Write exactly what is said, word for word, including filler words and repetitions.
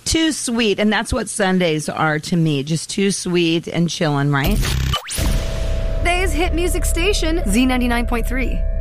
too sweet. And that's what Sundays are to me. Just too sweet and chilling, right? Today's hit music station, Z ninety-nine point three.